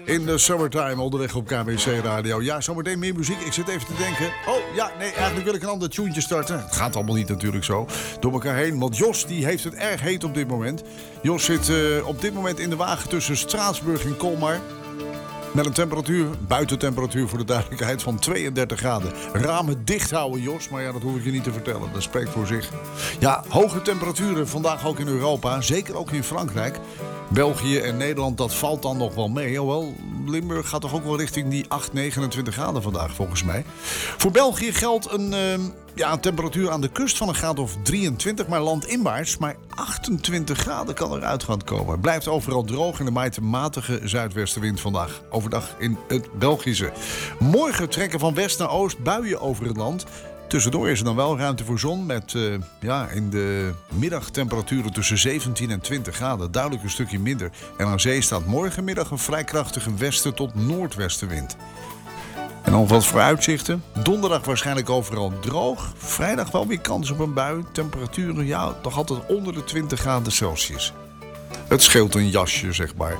in de Summertime onderweg op KBC Radio. Ja, zometeen meer muziek. Ik zit even te denken. Oh ja, nee, eigenlijk wil ik een ander tuentje starten. Het gaat allemaal niet natuurlijk zo door elkaar heen. Want Jos die heeft het erg heet op dit moment. Jos zit op dit moment in de wagen tussen Straatsburg en Colmar. Met een temperatuur, buitentemperatuur voor de duidelijkheid, van 32 graden. Ramen dicht houden, Jos. Maar ja, dat hoef ik je niet te vertellen. Dat spreekt voor zich. Ja, hoge temperaturen vandaag ook in Europa. Zeker ook in Frankrijk. België en Nederland, dat valt dan nog wel mee. Hoewel, Limburg gaat toch ook wel richting die 29 graden vandaag, volgens mij. Voor België geldt een temperatuur aan de kust van een graad of 23. Maar landinwaarts, maar 28 graden kan eruit gaan komen. Het blijft overal droog en er maait een matige zuidwestenwind vandaag. Overdag in het Belgische. Morgen trekken van west naar oost buien over het land. Tussendoor is er dan wel ruimte voor zon met in de middag temperaturen tussen 17 en 20 graden. Duidelijk een stukje minder. En aan zee staat morgenmiddag een vrij krachtige westen tot noordwestenwind. En dan wat vooruitzichten. Donderdag waarschijnlijk overal droog. Vrijdag wel weer kans op een bui. Temperaturen, ja, toch altijd onder de 20 graden Celsius. Het scheelt een jasje, zeg maar.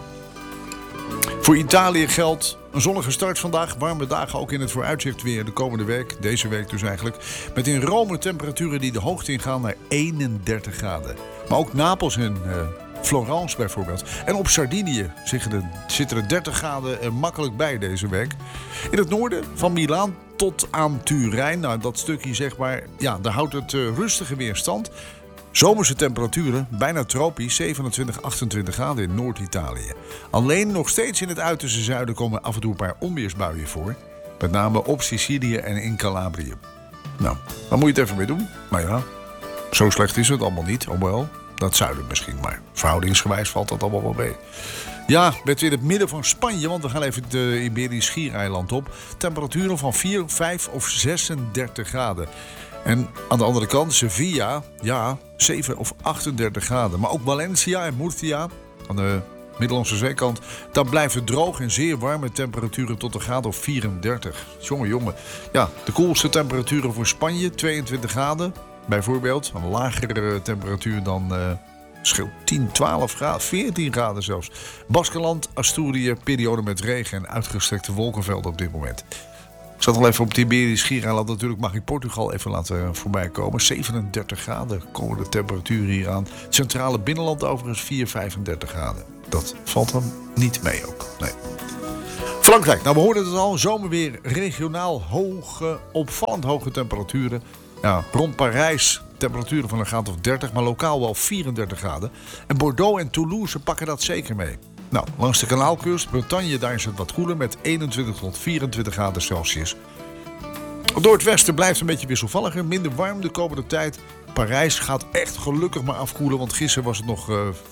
Voor Italië geldt een zonnige start vandaag. Warme dagen ook in het vooruitzicht weer de komende week. Deze week dus eigenlijk. Met in Rome temperaturen die de hoogte ingaan naar 31 graden. Maar ook Napels en Florence bijvoorbeeld. En op Sardinië zitten er 30 graden er makkelijk bij deze week. In het noorden van Milaan tot aan Turijn. Nou, dat stukje zeg maar, ja, daar houdt het rustige weerstand. Zomerse temperaturen, bijna tropisch, 27, 28 graden in Noord-Italië. Alleen nog steeds in het uiterste zuiden komen af en toe een paar onweersbuien voor. Met name op Sicilië en in Calabrië. Nou, daar moet je het even mee doen. Maar ja, zo slecht is het allemaal niet. Hoewel, dat zuiden misschien, maar verhoudingsgewijs valt dat allemaal wel mee. Ja, bent u in het midden van Spanje, want we gaan even het Iberisch Schiereiland op. Temperaturen van 4, 5 of 36 graden. En aan de andere kant, Sevilla, ja, 7 of 38 graden. Maar ook Valencia en Murcia, aan de Middellandse zeekant, daar blijft het droog en zeer warme temperaturen tot een graad of 34. Jongen. Ja, de koelste temperaturen voor Spanje, 22 graden. Bijvoorbeeld, een lagere temperatuur dan scheelt 10, 12 graden, 14 graden zelfs. Baskenland, Asturië, periode met regen en uitgestrekte wolkenvelden op dit moment. Ik zat al even op het Iberisch Schiereiland. Natuurlijk mag ik Portugal even laten voorbij komen. 37 graden komen de temperaturen hier aan. Het centrale binnenland overigens 4, 35 graden. Dat valt dan niet mee ook. Nee. Frankrijk, nou we hoorden het al. Zomerweer regionaal opvallend hoge temperaturen. Ja, rond Parijs temperaturen van een graad of 30, maar lokaal wel 34 graden. En Bordeaux en Toulouse pakken dat zeker mee. Nou, langs de Kanaalkust, Bretagne, daar is het wat koeler met 21 tot 24 graden Celsius. Door het westen blijft een beetje wisselvalliger, minder warm de komende tijd. Parijs gaat echt gelukkig maar afkoelen, want gisteren was het nog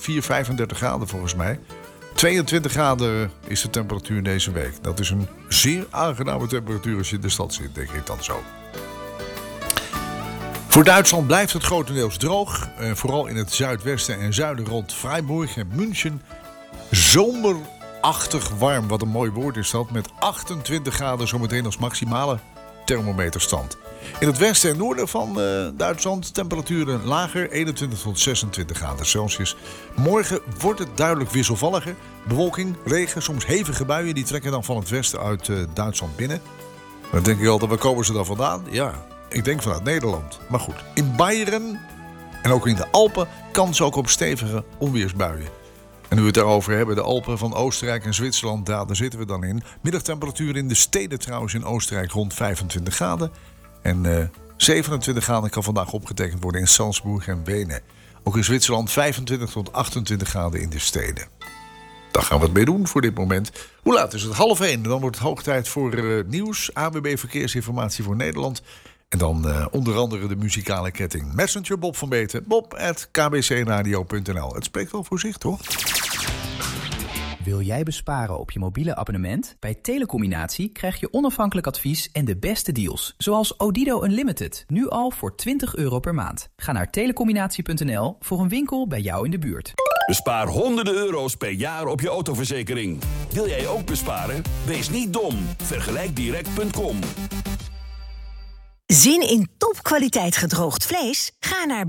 35 graden volgens mij. 22 graden is de temperatuur deze week. Dat is een zeer aangename temperatuur als je in de stad zit, denk ik dan zo. Voor Duitsland blijft het grotendeels droog. Vooral in het zuidwesten en zuiden rond Freiburg en München. Zomerachtig warm, wat een mooi woord is dat. Met 28 graden zometeen als maximale thermometerstand. In het westen en noorden van Duitsland temperaturen lager, 21 tot 26 graden Celsius. Morgen wordt het duidelijk wisselvalliger. Bewolking, regen, soms hevige buien, die trekken dan van het westen uit Duitsland binnen. Dan denk ik altijd, waar komen ze dan vandaan? Ja, ik denk vanuit Nederland. Maar goed, in Beieren en ook in de Alpen kans ook op stevige onweersbuien. En nu we het daarover hebben, de Alpen van Oostenrijk en Zwitserland, daar zitten we dan in. Middagtemperatuur in de steden trouwens in Oostenrijk rond 25 graden. En 27 graden kan vandaag opgetekend worden in Salzburg en Wenen. Ook in Zwitserland 25 tot 28 graden in de steden. Daar gaan we het mee doen voor dit moment. Hoe laat is het? 12:30. Dan wordt het hoog tijd voor nieuws. ANWB Verkeersinformatie voor Nederland. En dan onder andere de muzikale ketting. Messenger Bob van Beten. bob@kbcradio.nl. Het spreekt wel voor zich, toch? Wil jij besparen op je mobiele abonnement? Bij Telecombinatie krijg je onafhankelijk advies en de beste deals. Zoals Odido Unlimited, nu al voor €20 per maand. Ga naar telecombinatie.nl voor een winkel bij jou in de buurt. Bespaar honderden euro's per jaar op je autoverzekering. Wil jij ook besparen? Wees niet dom. Vergelijkdirect.com. Zin in topkwaliteit gedroogd vlees? Ga naar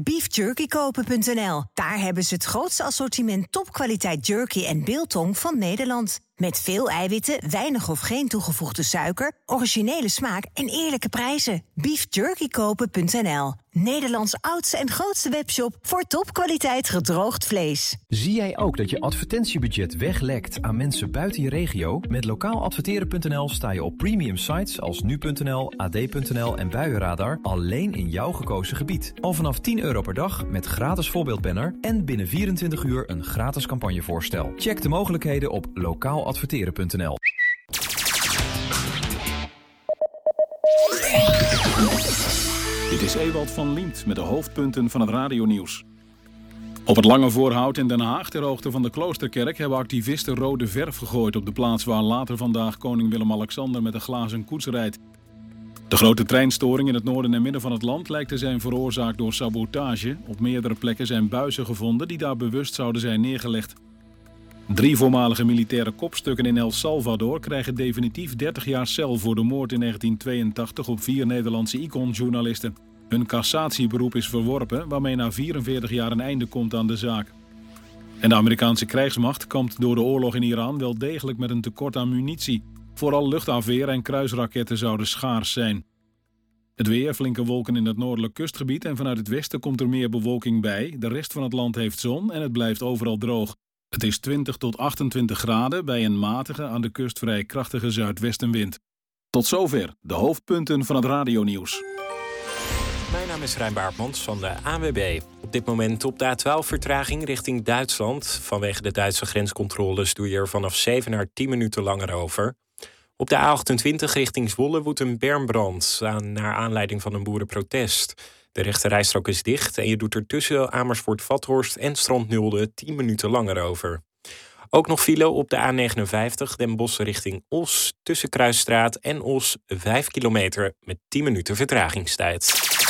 beefjerkykopen.nl. Daar hebben ze het grootste assortiment topkwaliteit jerky en biltong van Nederland. Met veel eiwitten, weinig of geen toegevoegde suiker, originele smaak en eerlijke prijzen. Beefjerkykopen.nl. Nederlands oudste en grootste webshop voor topkwaliteit gedroogd vlees. Zie jij ook dat je advertentiebudget weglekt aan mensen buiten je regio? Met lokaaladverteren.nl sta je op premium sites als nu.nl, ad.nl en Buienradar alleen in jouw gekozen gebied. Al vanaf €10 per dag met gratis voorbeeldbanner en binnen 24 uur een gratis campagnevoorstel. Check de mogelijkheden op lokaaladverteren.nl. Dit is Ewald van Liemt met de hoofdpunten van het radionieuws. Op het Lange Voorhout in Den Haag, ter hoogte van de Kloosterkerk, hebben activisten rode verf gegooid op de plaats waar later vandaag koning Willem-Alexander met een glazen koets rijdt. De grote treinstoring in het noorden en midden van het land lijkt te zijn veroorzaakt door sabotage. Op meerdere plekken zijn buizen gevonden die daar bewust zouden zijn neergelegd. 3 voormalige militaire kopstukken in El Salvador krijgen definitief 30 jaar cel voor de moord in 1982 op 4 Nederlandse Icon-journalisten. Hun cassatieberoep is verworpen, waarmee na 44 jaar een einde komt aan de zaak. En de Amerikaanse krijgsmacht kampt door de oorlog in Iran wel degelijk met een tekort aan munitie. Vooral luchtafweer en kruisraketten zouden schaars zijn. Het weer, flinke wolken in het noordelijk kustgebied en vanuit het westen komt er meer bewolking bij. De rest van het land heeft zon en het blijft overal droog. Het is 20 tot 28 graden bij een matige, aan de kust vrij krachtige zuidwestenwind. Tot zover de hoofdpunten van het radionieuws. Mijn naam is Rijn Baartmans van de ANWB. Op dit moment op de A12 vertraging richting Duitsland. Vanwege de Duitse grenscontroles doe je er vanaf 7 naar 10 minuten langer over. Op de A28 richting Zwolle woedt een bermbrand naar aanleiding van een boerenprotest. De rechterrijstrook is dicht en je doet er tussen Amersfoort-Vathorst en Strand-Nulde 10 minuten langer over. Ook nog file op de A59 Den Bosch richting Os. Tussen Kruisstraat en Os 5 kilometer met 10 minuten vertragingstijd.